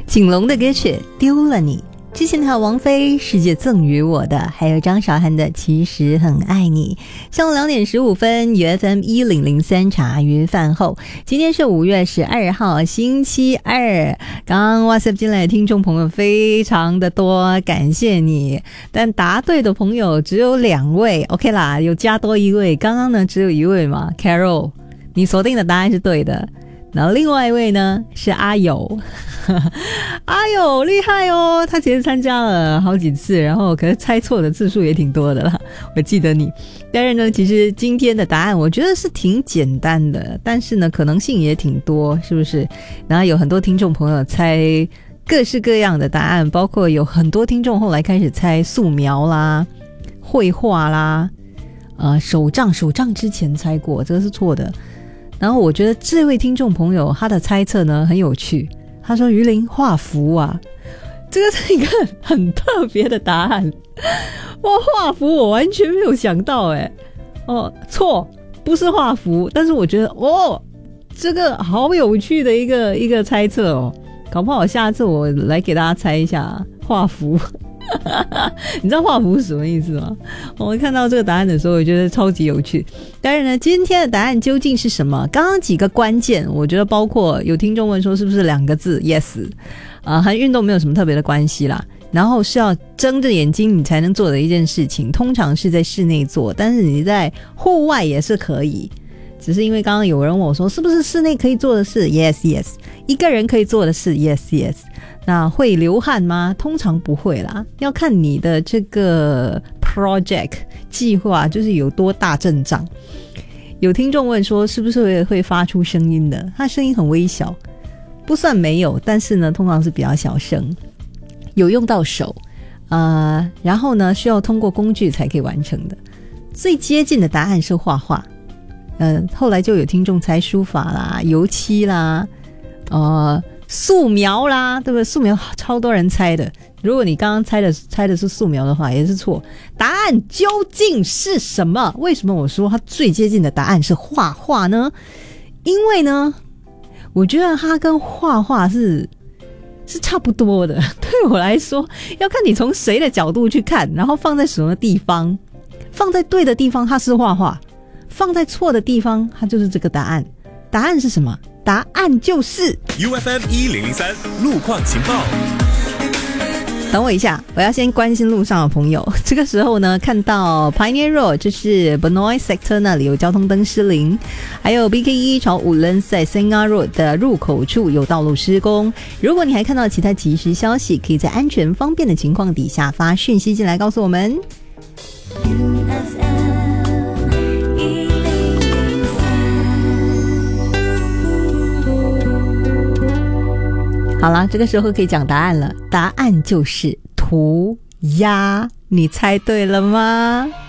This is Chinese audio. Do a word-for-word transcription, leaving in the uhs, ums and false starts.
景龙的歌曲丢了你，之前还有王菲世界赠予我的，还有张韶涵的其实很爱你。上午两点十五分 U F M 一零零三茶余饭后，今天是五月十二号星期二。刚刚 WhatsApp 进来的听众朋友非常的多，感谢你，但答对的朋友只有两位 OK 啦，有加多一位，刚刚呢只有一位嘛 Carol， 你锁定的答案是对的。然后另外一位呢是阿友阿友厉害哦，他其实参加了好几次，然后可是猜错的次数也挺多的啦，我记得你。但是呢其实今天的答案我觉得是挺简单的，但是呢可能性也挺多，是不是？然后有很多听众朋友猜各式各样的答案，包括有很多听众后来开始猜素描啦、绘画啦，呃，手账手账之前猜过，这个是错的。然后我觉得这位听众朋友他的猜测呢很有趣，他说鱼鳞画符啊，这个是一个很特别的答案。哇，画符我完全没有想到诶。哦，错，不是画符，但是我觉得哦，这个好有趣的一个一个猜测哦，搞不好下次我来给大家猜一下画符。你知道画符是什么意思吗？我看到这个答案的时候我觉得超级有趣。当然呢今天的答案究竟是什么，刚刚几个关键我觉得包括有听众问说是不是两个字 yes， 呃，和运动没有什么特别的关系啦，然后是要睁着眼睛你才能做的一件事情，通常是在室内做，但是你在户外也是可以，只是因为刚刚有人问我说是不是室内可以做的事 yes yes， 一个人可以做的事 yes yes。那会流汗吗？通常不会啦，要看你的这个 project 计划就是有多大阵仗。有听众问说是不是 会, 会发出声音的，它声音很微小，不算没有，但是呢通常是比较小声，有用到手，呃，然后呢需要通过工具才可以完成的。最接近的答案是画画，呃，后来就有听众猜书法啦、油漆啦，呃素描啦，对不对？素描超多人猜的，如果你刚刚猜的猜的是素描的话也是错。答案究竟是什么？为什么我说它最接近的答案是画画呢？因为呢我觉得它跟画画是是差不多的，对我来说要看你从谁的角度去看，然后放在什么地方，放在对的地方它是画画，放在错的地方它就是这个答案。答案是什么？答案就是 U F M 一零零三路况情报。 等我一下，我要先关心路上的朋友。这个时候呢，看到 Pioneer Road 就是 Benoi Sector 那里有交通灯失灵，还有 B K 一 朝五轮在 Senga Road 的入口处有道路施工。如果你还看到其他即时消息，可以在安全方便的情况底下发讯息进来告诉我们。好了，这个时候可以讲答案了，答案就是涂鸦，你猜对了吗？